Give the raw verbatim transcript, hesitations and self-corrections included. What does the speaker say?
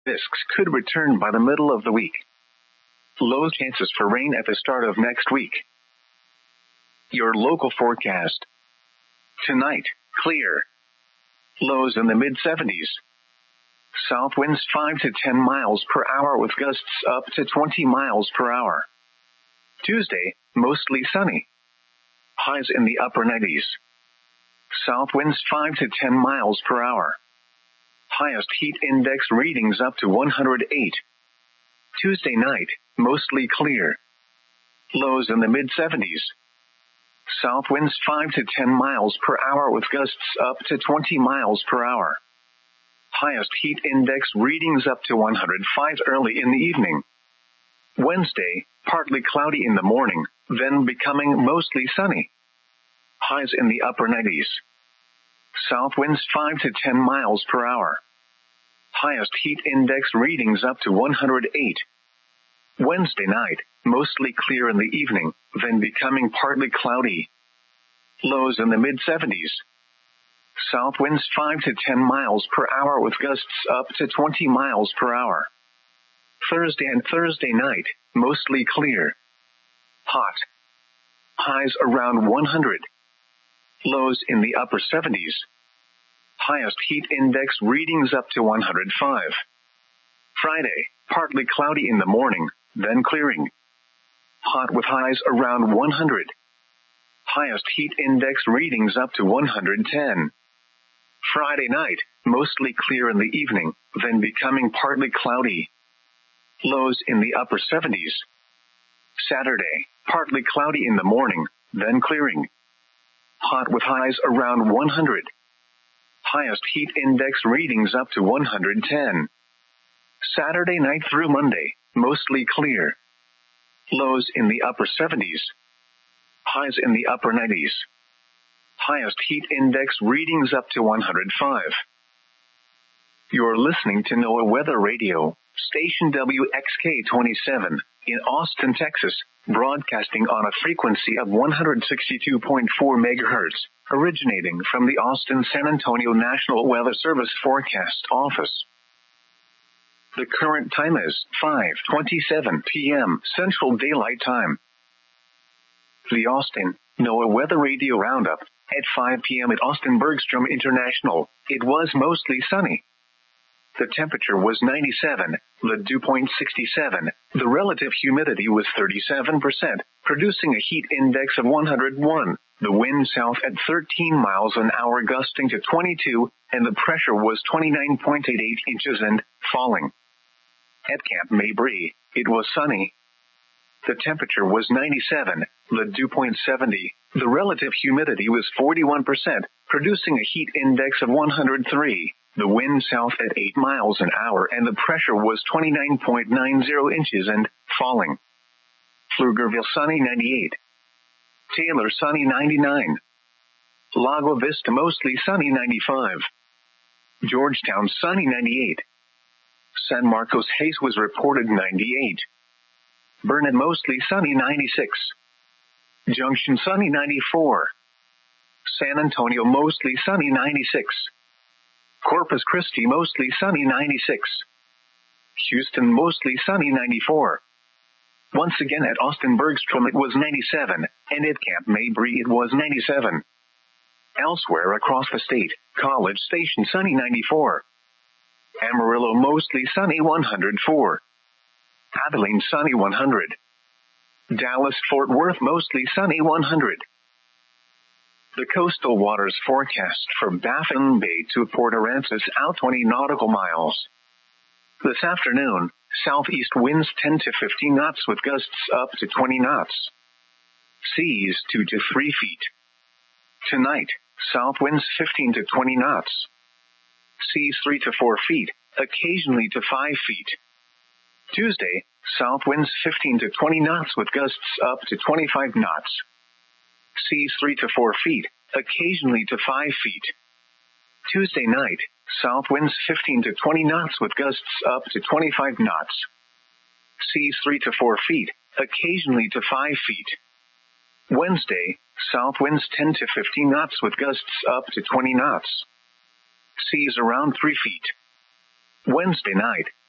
Risks could return by the middle of the week. Low chances for rain at the start of next week. Your local forecast. Tonight, clear. Lows in the mid seventies. South winds five to ten miles per hour with gusts up to twenty miles per hour. Tuesday, mostly sunny. Highs in the upper nineties. South winds five to ten miles per hour. Highest heat index readings up to one hundred eight. Tuesday night, mostly clear. Lows in the mid seventies. South winds five to ten miles per hour with gusts up to twenty miles per hour. Highest heat index readings up to one hundred five early in the evening. Wednesday, partly cloudy in the morning, then becoming mostly sunny. Highs in the upper nineties. South winds five to ten miles per hour. Highest heat index readings up to one hundred eight. Wednesday night, mostly clear in the evening, then becoming partly cloudy. Lows in the mid seventies. South winds five to ten miles per hour with gusts up to twenty miles per hour. Thursday and Thursday night, mostly clear. Hot. Highs around one hundred. Lows in the upper seventies. Highest heat index readings up to one hundred five. Friday, partly cloudy in the morning, then clearing. Hot with highs around one hundred. Highest heat index readings up to one hundred ten. Friday night, mostly clear in the evening, then becoming partly cloudy. Lows in the upper seventies. Saturday, partly cloudy in the morning, then clearing. Hot with highs around one hundred. Highest heat index readings up to one hundred ten. Saturday night through Monday, mostly clear. Lows in the upper seventies. Highs in the upper nineties. Highest heat index readings up to one hundred five. You're listening to NOAA Weather Radio, station W X K twenty-seven, in Austin, Texas, broadcasting on a frequency of one hundred sixty-two point four megahertz, originating from the Austin-San Antonio National Weather Service Forecast Office. The current time is five twenty-seven p.m. Central Daylight Time. The Austin NOAA Weather Radio Roundup. At five p.m. at Austin Bergstrom International, it was mostly sunny. The temperature was ninety-seven, the dew point sixty-seven, the relative humidity was thirty-seven percent, producing a heat index of one hundred one, the wind south at thirteen miles an hour gusting to twenty-two, and the pressure was twenty-nine point eight eight inches and falling. At Camp Mabry, it was sunny. The temperature was ninety-seven, the dew point seventy, the relative humidity was forty-one percent, producing a heat index of one hundred three, the wind south at eight miles an hour and the pressure was twenty-nine point nine zero inches and falling. Pflugerville sunny ninety-eight. Taylor sunny ninety-nine. Lago Vista mostly sunny ninety-five. Georgetown sunny ninety-eight. San Marcos Hayes was reported ninety-eight. Burnett mostly sunny ninety-six. Junction sunny ninety-four. San Antonio mostly sunny ninety-six. Corpus Christi mostly sunny ninety-six. Houston mostly sunny ninety-four. Once again at Austin Bergstrom it was ninety-seven, and at Camp Mabry it was ninety-seven. Elsewhere across the state, College Station sunny ninety-four. Amarillo mostly sunny one hundred four. Abilene sunny one hundred. Dallas-Fort Worth mostly sunny one hundred. The coastal waters forecast for Baffin Bay to Port Aransas out twenty nautical miles. This afternoon, southeast winds ten to fifteen knots with gusts up to twenty knots. Seas two to three feet. Tonight, south winds fifteen to twenty knots. Seas three to four feet, occasionally to five feet. Tuesday, south winds fifteen to twenty knots with gusts up to twenty-five knots. Seas three to four feet, occasionally to five feet. Tuesday night, south winds fifteen to twenty knots with gusts up to twenty-five knots. Seas three to four feet, occasionally to five feet. Wednesday, south winds ten to fifteen knots with gusts up to twenty knots. Seas around three feet. Wednesday night,